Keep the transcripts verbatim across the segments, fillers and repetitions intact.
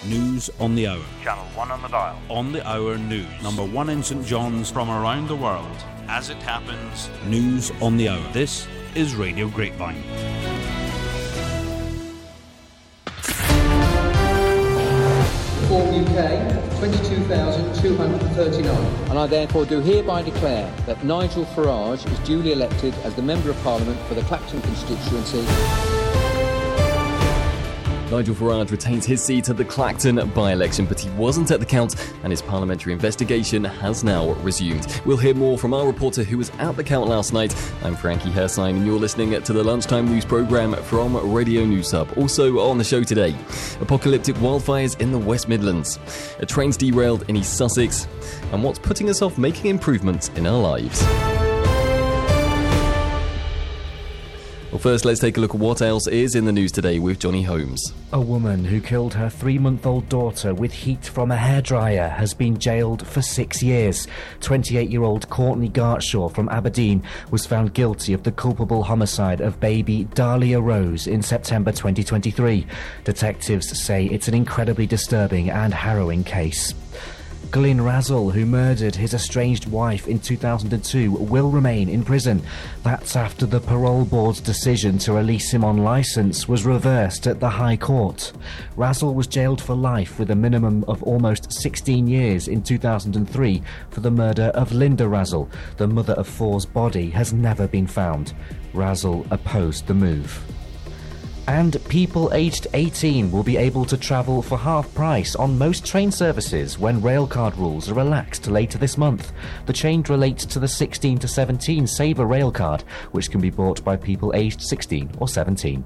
News on the hour. Channel one on the dial. On the hour news. Number one in St John's from around the world. As it happens. News on the hour. This is Radio Grapevine. Form U K, twenty-two thousand two hundred thirty-nine. And I therefore do hereby declare that Nigel Farage is duly elected as the Member of Parliament for the Clacton constituency. Nigel Farage retains his seat at the Clacton by-election, but he wasn't at the count, and his parliamentary investigation has now resumed. We'll hear more from our reporter who was at the count last night. I'm Frankie Hersine, and you're listening to the Lunchtime News programme from Radio News Hub. Also on the show today, apocalyptic wildfires in the West Midlands, a train's derailed in East Sussex, and what's putting us off making improvements in our lives. Well, first, let's take a look at what else is in the news today with Johnny Holmes. A woman who killed her three-month-old daughter with heat from a hairdryer has been jailed for six years. twenty-eight-year-old Courtney Gartshaw from Aberdeen was found guilty of the culpable homicide of baby Dahlia Rose in September twenty twenty-three. Detectives say it's an incredibly disturbing and harrowing case. Glyn Razzle, who murdered his estranged wife in two thousand two, will remain in prison. That's after the parole board's decision to release him on licence was reversed at the High Court. Razzle was jailed for life with a minimum of almost sixteen years in two thousand three for the murder of Linda Razzle. The mother of four's body has never been found. Razzle opposed the move. And people aged eighteen will be able to travel for half price on most train services when railcard rules are relaxed later this month. The change relates to the sixteen to seventeen Sabre railcard, which can be bought by people aged sixteen or seventeen.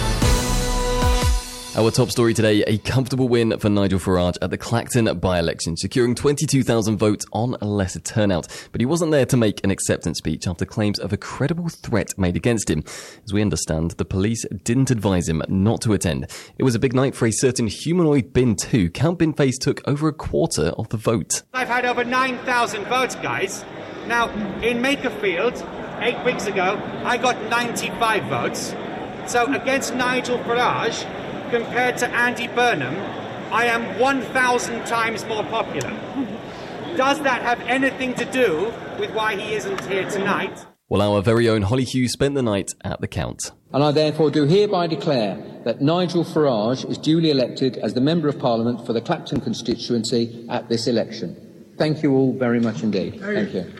Our top story today, a comfortable win for Nigel Farage at the Clacton by-election, securing twenty-two thousand votes on a lesser turnout. But he wasn't there to make an acceptance speech after claims of a credible threat made against him. As we understand, the police didn't advise him not to attend. It was a big night for a certain humanoid bin too. Count Binface took over a quarter of the vote. I've had over nine thousand votes, guys. Now, in Makerfield, eight weeks ago, I got ninety-five votes. So against Nigel Farage, compared to Andy Burnham, I am one thousand times more popular. Does that have anything to do with why he isn't here tonight? Well, our very own Holly Hughes spent the night at the count. And I therefore do hereby declare that Nigel Farage is duly elected as the Member of Parliament for the Clacton constituency at this election. Thank you all very much indeed. Thank you.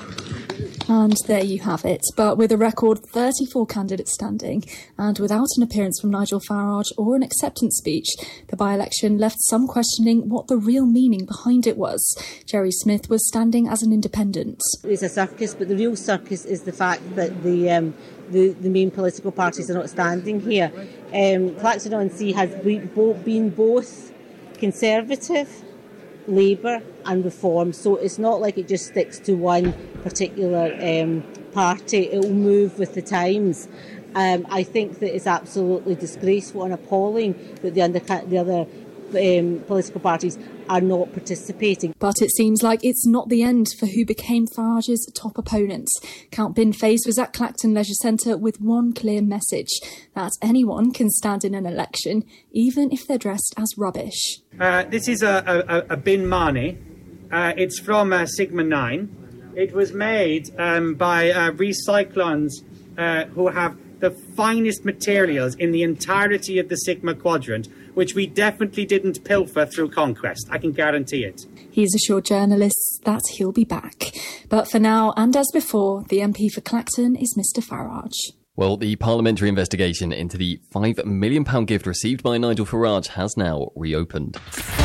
And there you have it. But with a record thirty-four candidates standing, and without an appearance from Nigel Farage or an acceptance speech, the by-election left some questioning what the real meaning behind it was. Jerry Smith was standing as an independent. It's a circus, but the real circus is the fact that the um, the, the main political parties are not standing here. Um, Clacton-on-Sea has been both Conservative, Labour and Reform, so it's not like it just sticks to one particular um, party. It will move with the times. Um, I think that it's absolutely disgraceful and appalling that the, under, the other um, political parties are not participating. But it seems like it's not the end for who became Farage's top opponent. Count Binface was at Clacton Leisure Centre with one clear message, that anyone can stand in an election, even if they're dressed as rubbish. Uh, this is a, a, a bin Marnie. Uh, it's from uh, Sigma nine. It was made um, by uh, Recyclons, uh, who have the finest materials in the entirety of the Sigma quadrant, which we definitely didn't pilfer through Conquest. I can guarantee it. He's assured journalists that he'll be back. But for now, and as before, the M P for Clacton is Mr Farage. Well, the parliamentary investigation into the five million pounds gift received by Nigel Farage has now reopened.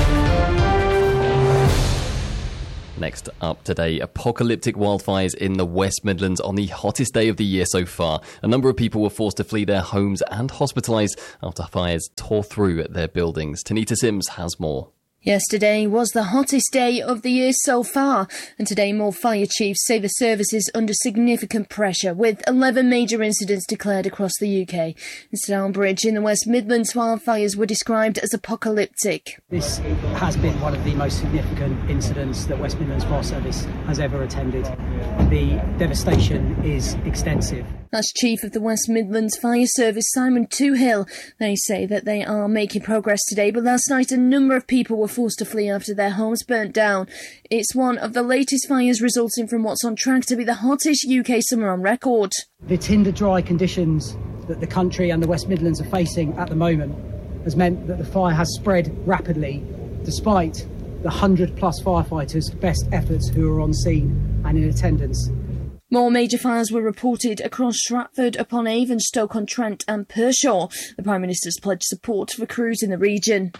Next up today, apocalyptic wildfires in the West Midlands on the hottest day of the year so far. A number of people were forced to flee their homes and hospitalised after fires tore through their buildings. Tanita Sims has more. Yesterday was the hottest day of the year so far, and today more fire chiefs say the service is under significant pressure, with eleven major incidents declared across the U K. In Stonebridge in the West Midlands, wildfires were described as apocalyptic. This has been one of the most significant incidents that West Midlands Fire Service has ever attended. The devastation is extensive. As Chief of the West Midlands Fire Service, Simon Toohill, they say that they are making progress today, but last night a number of people were forced to flee after their homes burnt down. It's one of the latest fires resulting from what's on track to be the hottest U K summer on record. The tinder dry conditions that the country and the West Midlands are facing at the moment has meant that the fire has spread rapidly, despite the one hundred plus firefighters' best efforts who are on scene and in attendance. More major fires were reported across Stratford-upon-Avon, Stoke-on-Trent and Pershore. The Prime Minister's pledged support for crews in the region.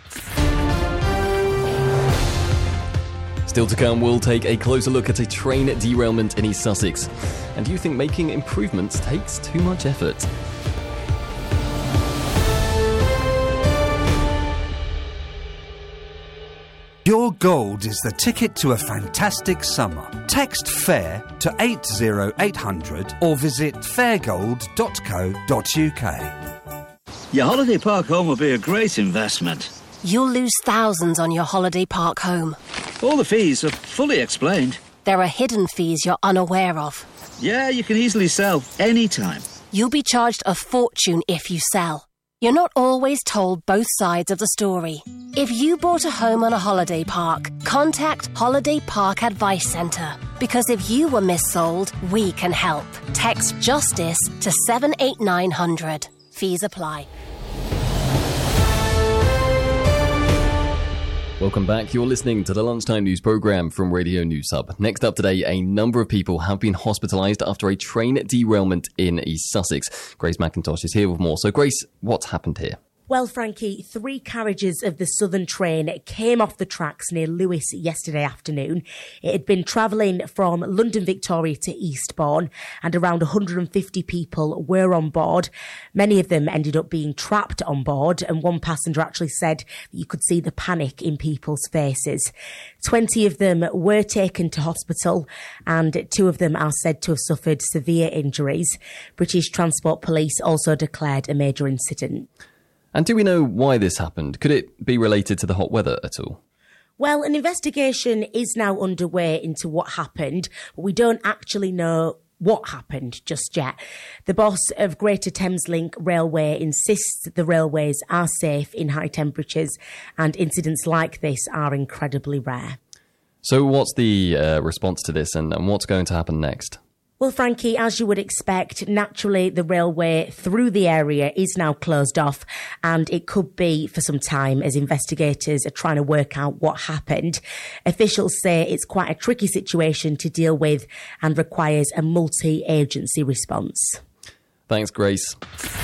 Still to come, we'll take a closer look at a train derailment in East Sussex. And do you think making improvements takes too much effort? Your gold is the ticket to a fantastic summer. Text FAIR to eight zero eight hundred or visit fairgold dot co dot uk. Your holiday park home will be a great investment. You'll lose thousands on your holiday park home. All the fees are fully explained. There are hidden fees you're unaware of. Yeah, you can easily sell anytime. You'll be charged a fortune if you sell. You're not always told both sides of the story. If you bought a home on a holiday park, contact Holiday Park Advice Centre. Because if you were missold, we can help. Text JUSTICE to seven eight nine hundred. Fees apply. Welcome back. You're listening to the Lunchtime News programme from Radio News Hub. Next up today, a number of people have been hospitalised after a train derailment in East Sussex. Grace McIntosh is here with more. So, Grace, what's happened here? Well, Frankie, three carriages of the Southern train came off the tracks near Lewes yesterday afternoon. It had been travelling from London Victoria to Eastbourne, and around one hundred fifty people were on board. Many of them ended up being trapped on board, and one passenger actually said that you could see the panic in people's faces. twenty of them were taken to hospital, and two of them are said to have suffered severe injuries. British Transport Police also declared a major incident. And do we know why this happened? Could it be related to the hot weather at all? Well, an investigation is now underway into what happened, but we don't actually know what happened just yet. The boss of Greater Thameslink Railway insists the railways are safe in high temperatures, and incidents like this are incredibly rare. So what's the uh, response to this, and, and what's going to happen next? Well, Frankie, as you would expect, naturally the railway through the area is now closed off, and it could be for some time as investigators are trying to work out what happened. Officials say it's quite a tricky situation to deal with and requires a multi-agency response. Thanks, Grace.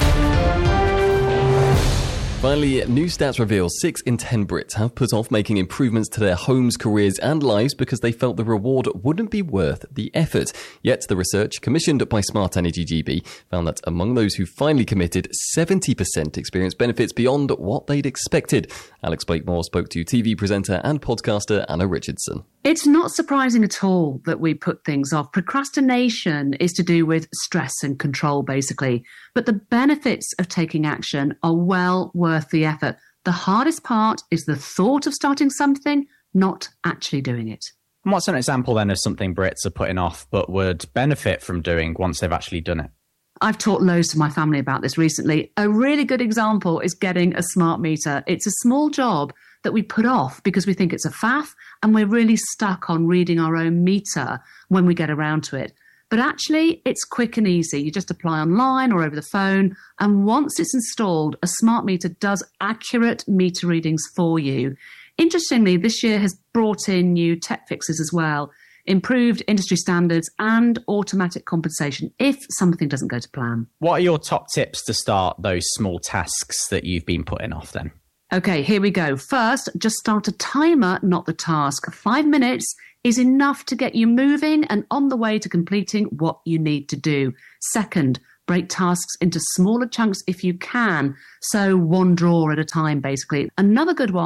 Finally, new stats reveal six in ten Brits have put off making improvements to their homes, careers and lives because they felt the reward wouldn't be worth the effort. Yet the research, commissioned by Smart Energy G B, found that among those who finally committed, seventy percent experienced benefits beyond what they'd expected. Alex Blakemore spoke to T V presenter and podcaster Anna Richardson. It's not surprising at all that we put things off. Procrastination is to do with stress and control, basically. But the benefits of taking action are well worth the effort. The hardest part is the thought of starting something, not actually doing it. And what's an example then of something Brits are putting off but would benefit from doing once they've actually done it? I've talked loads to my family about this recently. A really good example is getting a smart meter. It's a small job that we put off because we think it's a faff and we're really stuck on reading our own meter when we get around to it. But actually, it's quick and easy. You just apply online or over the phone, and once it's installed, a smart meter does accurate meter readings for you. Interestingly, this year has brought in new tech fixes as well, improved industry standards and automatic compensation if something doesn't go to plan. What are your top tips to start those small tasks that you've been putting off then? Okay, here we go. First, just start a timer, not the task. Five minutes is enough to get you moving and on the way to completing what you need to do. Second, break tasks into smaller chunks if you can. So one drawer at a time, basically. Another good one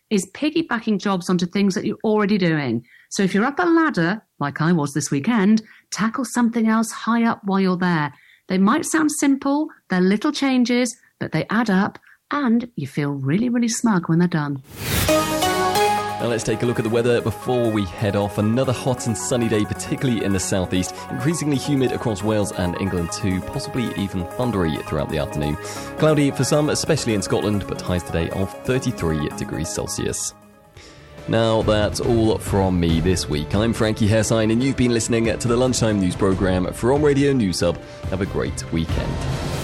is piggybacking jobs onto things that you're already doing. So if you're up a ladder, like I was this weekend, tackle something else high up while you're there. They might sound simple, they're little changes, but they add up, and you feel really, really smug when they're done. Now let's take a look at the weather before we head off. Another hot and sunny day, particularly in the southeast. Increasingly humid across Wales and England too, possibly even thundery throughout the afternoon. Cloudy for some, especially in Scotland, but highs today of thirty-three degrees Celsius. Now that's all from me this week. I'm Frankie Hairsign, and you've been listening to the Lunchtime News programme from Radio News Hub. Have a great weekend.